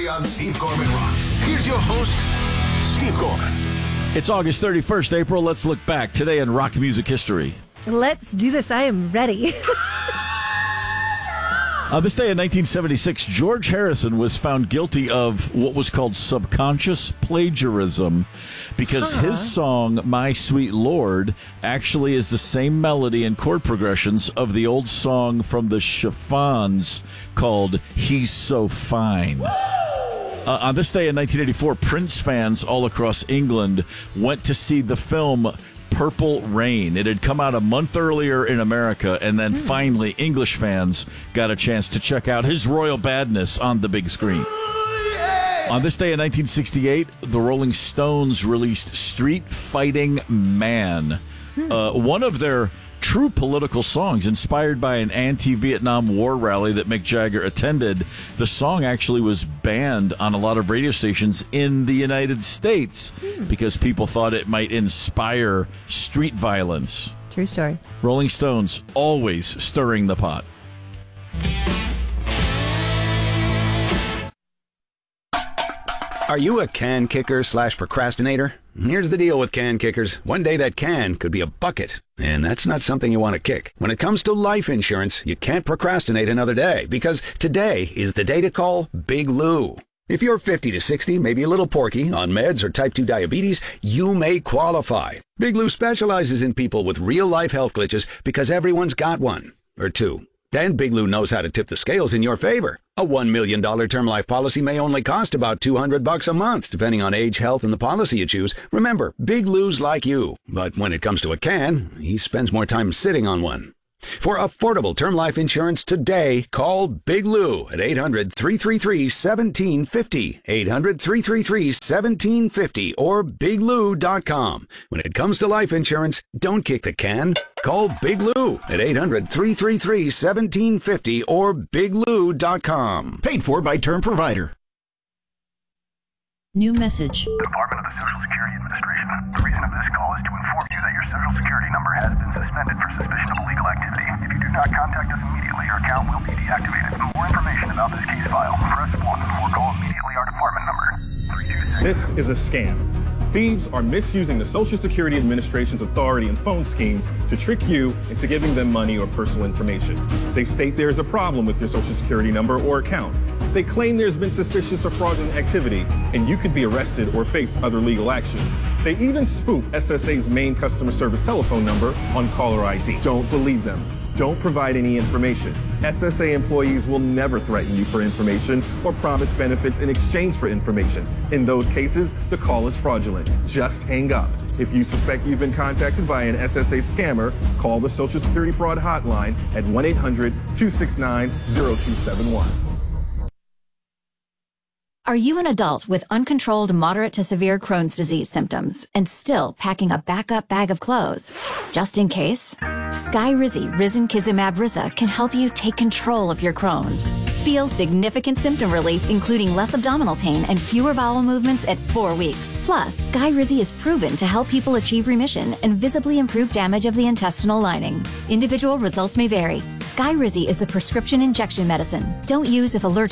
on Steve Gorman Rocks. Here's your host, Steve Gorman. It's August 31st, April. Let's look back today in rock music history. Let's do this. I am ready. On this day in 1976, George Harrison was found guilty of what was called subconscious plagiarism because his song, My Sweet Lord, actually is the same melody and chord progressions of the old song from the Chiffons called He's So Fine. On this day in 1984, Prince fans all across England went to see the film Purple Rain. It had come out a month earlier in America, and then finally English fans got a chance to check out his royal badness on the big screen. On this day in 1968, the Rolling Stones released Street Fighting Man, one of their true political songs inspired by an anti-Vietnam War rally that Mick Jagger attended. The song actually was banned on a lot of radio stations in the United States because people thought it might inspire street violence. True story. Rolling Stones, always stirring the pot. Are you a can kicker / procrastinator? Here's the deal with can kickers. One day that can could be a bucket, and that's not something you want to kick. When it comes to life insurance, you can't procrastinate another day, because today is the day to call Big Lou. If you're 50 to 60, maybe a little porky, on meds or type 2 diabetes, you may qualify. Big Lou specializes in people with real-life health glitches because everyone's got one, or two. And Big Lou knows how to tip the scales in your favor. A $1 million term life policy may only cost about $200 a month, depending on age, health, and the policy you choose. Remember, Big Lou's like you. But when it comes to a can, he spends more time sitting on one. For affordable term life insurance today, call Big Lou at 800-333-1750, 800-333-1750, or biglou.com. When it comes to life insurance, don't kick the can. Call Big Lou at 800-333-1750 or biglou.com. Paid for by Term Provider. New message. Department of the Social Security Administration. The reason of this call is to inform you that your Social Security number has been suspended for suspicion of illegal activity. If you do not contact us immediately, your account will be deactivated. For more information about this case file, press 1 or call immediately our department number. 326. This is a scam. Thieves are misusing the Social Security Administration's authority and phone schemes to trick you into giving them money or personal information. They state there is a problem with your Social Security number or account. They claim there's been suspicious or fraudulent activity, and you could be arrested or face other legal action. They even spoof SSA's main customer service telephone number on caller ID. Don't believe them. Don't provide any information. SSA employees will never threaten you for information or promise benefits in exchange for information. In those cases, the call is fraudulent. Just hang up. If you suspect you've been contacted by an SSA scammer, call the Social Security Fraud Hotline at 1-800-269-0271. Are you an adult with uncontrolled moderate to severe Crohn's disease symptoms and still packing a backup bag of clothes? Just in case? Skyrizi Risankizumab Riza can help you take control of your Crohn's. Feel significant symptom relief, including less abdominal pain and fewer bowel movements at 4 weeks. Plus, Skyrizi is proven to help people achieve remission and visibly improve damage of the intestinal lining. Individual results may vary. Skyrizi is a prescription injection medicine. Don't use if allergic